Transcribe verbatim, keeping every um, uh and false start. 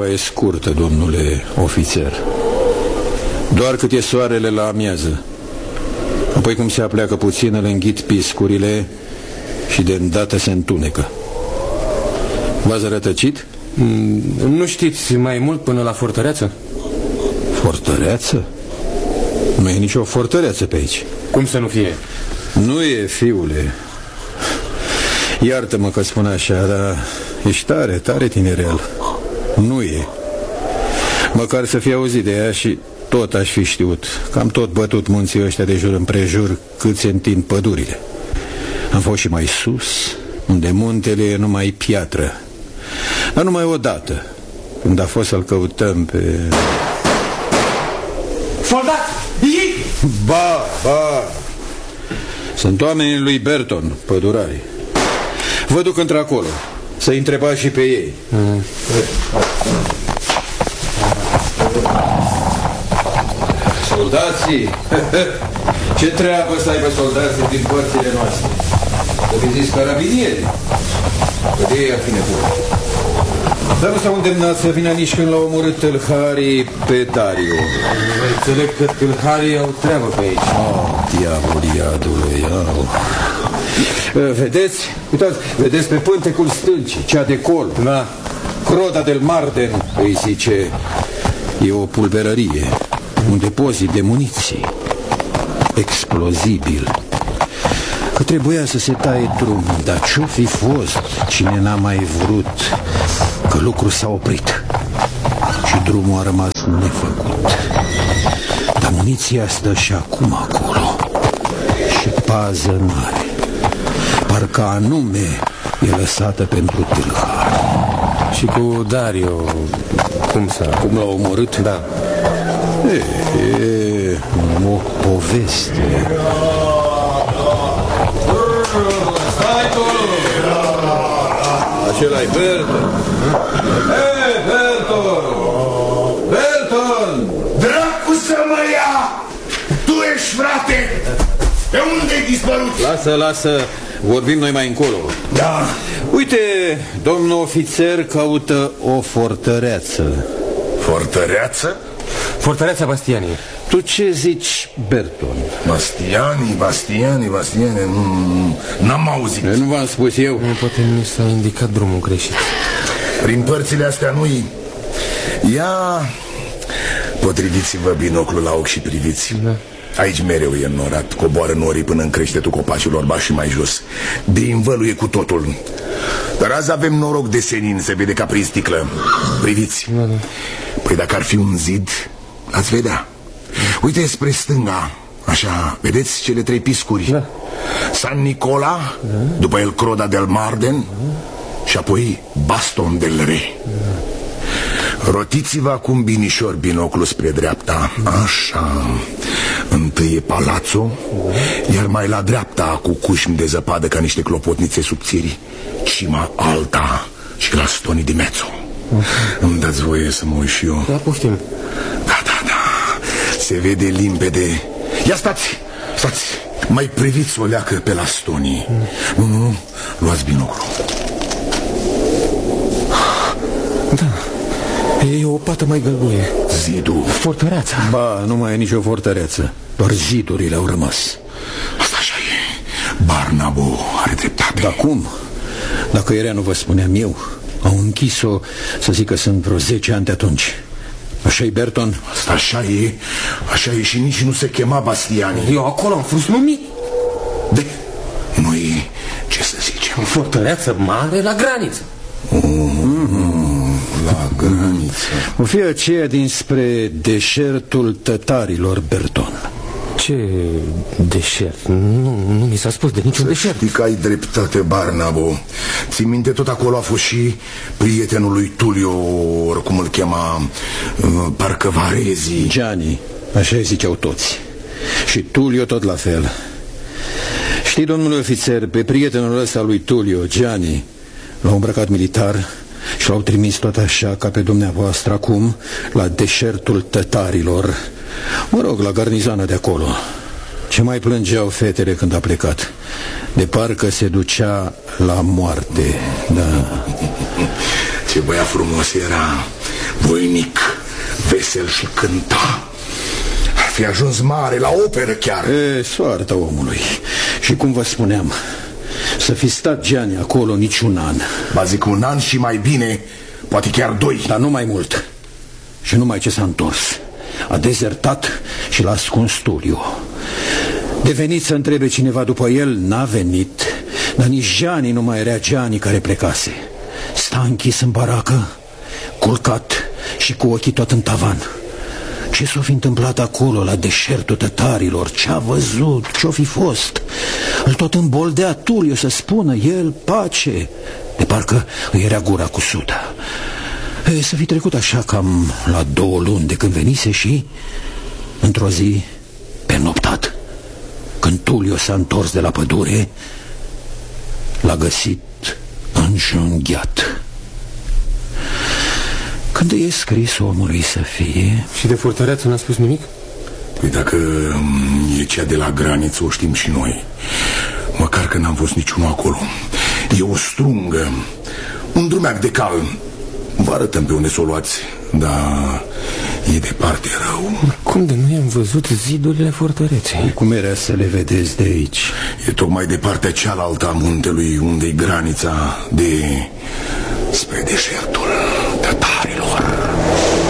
ziua e scurtă, domnule ofițer. Doar cât e soarele la amiază. Apoi cum se apleacă puțin, îl înghit piscurile și de îndată se întunecă. V-ați rătăcit? Mm, nu știți mai mult până la fortăreață? Fortăreață? Nu e nicio fortăreață pe aici. Cum să nu fie? Nu e, fiule. Iartă-mă că spun așa, dar ești tare, tare tinerel. Nu e. Măcar să fi auzit de ea și tot aș fi știut. Că am tot bătut munții ăștia de jur împrejur cât se întind pădurile. Am fost și mai sus, unde muntele e numai piatră. Dar numai odată, când a fost să-l căutăm pe... Soldat! Ei! Ba, ba! Sunt oamenii lui Berton, pădurari. Vă duc într-acolo, să-i întrebați și pe ei. mm. Soldații! Ce treabă să aibă soldații din părțile noastre? Să fi zis carabinieri. Că de ei ar fi nevoie. Dar nu s-au îndemnat să vină nici când l-au omorât tâlharii pe Dario. Înțeleg că tâlharii au treabă pe aici. Oh, diavoliadului, au. Vedeți? Uitați, vedeți pe pântecul stâncii, cea de col. Da. Croda del Marden, îi zice. E o pulberărie, un depozit de muniții explozibil. Că trebuia să se taie drumul, dar ce-o fi fost? Cine n-a mai vrut? Că lucrul s-a oprit și drumul a rămas nefăcut. Dar muniția stă și acum acolo și pază n-are. Parcă anume e lăsată pentru tâlhari. Și cu Dario, cum s-a... Cum l-a omorât? Da. E, e o poveste. Stai tu! Acela-i Berton. Hei, Berton! Berton! Dracu să mă ia! Tu ești, frate! Pe unde-ai dispărut? Lasă, lasă, vorbim noi mai încolo. Da. Uite, domnul ofițer caută o fortăreață. Fortăreață? Fortăreața Bastiani. Tu ce zici, Berton? Bastiani, Bastiani, Bastiani, n-am auzit. Nu v-am spus eu? Poate mi s-a indicat drumul greșit. Prin părțile astea nu-i. Ia, potriviți-vă binoclul la ochi și priviți. Da. Aici mereu e înnorat, coboară norii până în creștetul copacilor bași și mai jos. De învăluie cu totul. Dar azi avem noroc de senin, se vede ca prin sticlă. Priviți. Da, da. Păi dacă ar fi un zid, l-ați vedea. Uite spre stânga, așa, vedeți cele trei piscuri? Da. San Nicola, da. După el Croda del Marden, da. Și apoi Baston del Re. Da. Rotiți-vă acum binișor binoclul spre dreapta. Așa. Întâi e Palazzo, da. Iar mai la dreapta, cu cușmi de zăpadă ca niște clopotnițe subțiri, cima alta și la stonii de mezzo. Îmi dați voie să mă uit și eu? Da, poftim. Da, da, da. Se vede limpede. Ia stați, stați. Mai priviți o leacă pe la stonii. Nu, nu, nu, luați binoclu. Da, e o pată mai gălbuie. Zidul. Fortăreața. Ba, nu mai e nicio fortăreață. Doar zidurile au rămas. Asta așa e. Barnabo are dreptate. Dar cum? Dacă era, nu vă spuneam eu. Au închis-o, să zic că sunt vreo zece ani de atunci. Așa-i, Berton? Asta așa e. Așa e și nici nu se chema Bastiani. Eu acolo am fost numit. De? Nu-i, ce să zicem, o fortăreață mare la graniță. Mm-hmm. La graniță. O fi aceea dinspre deșertul tătarilor, Berton. Ce deșert? Nu, nu mi s-a spus de niciun deșert. Știi că ai dreptate, Barnabo. Ți minte, tot acolo a fost și prietenul lui Tulio, oricum îl chema, parcă Varezi. Gianni, așa îi ziceau toți. Și Tulio tot la fel. Știi, domnule ofițer, pe prietenul ăsta lui Tulio, Gianni, l-au îmbrăcat militar și l-au trimis tot așa ca pe dumneavoastră acum la deșertul tătarilor. Mă rog, la garnizoana de acolo. Ce mai plângeau fetele când a plecat. De parcă se ducea la moarte. Da. Ce băiat frumos era. voinic, vesel și cânta. Ar fi ajuns mare, la operă chiar. E, soarta omului. Și cum vă spuneam, să fi stat Gianni acolo niciun an. Ba zic un an și mai bine, poate chiar doi. Dar nu mai mult. Și numai ce s-a întors. A dezertat și l-a ascuns Tullio. De venit să întrebe cineva după el, n-a venit. Dar nici Gianni nu mai era Gianni care plecase. Sta închis în baracă, culcat și cu ochii tot în tavan. Ce s-o fi întâmplat acolo, la deșertul tătarilor? Ce-a văzut? Ce-o fi fost? Îl tot îmboldea Tullio să spună el pace. De parcă îi era gura cu suta. E, să fi trecut așa cam la două luni de când venise și într-o zi, pe noptat, când Tullio s-a întors de la pădure, l-a găsit înjunghiat. Când i-e scris omului să fie... Și de fortăreață n-a spus nimic? Păi dacă e cea de la graniță, o știm și noi. Măcar că n-am fost niciunul acolo. E o strungă, un drumeac de cal. Vă arătăm pe unde s-o luați, dar e departe rău. Cum de nu i-am văzut zidurile fortăreței? Cum era să le vedeți de aici? E tocmai de partea cealaltă a muntelui, unde e granița de spre deșertul.